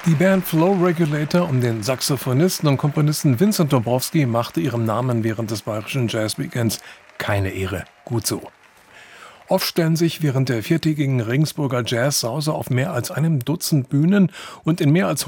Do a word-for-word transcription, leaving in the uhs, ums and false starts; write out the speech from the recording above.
Die Band Flow Regulator um den Saxophonisten und Komponisten Vincent Dombrowski machte ihrem Namen während des Bayerischen Jazz Weekends keine Ehre. Gut so. Oft stellen sich während der viertägigen Regensburger Jazz-Sause auf mehr als einem Dutzend Bühnen und in mehr als